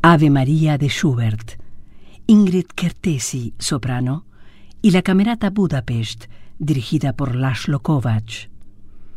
Ave María de Schubert, Ingrid Kertész, soprano, y la Camerata Budapest, dirigida por László Kovács.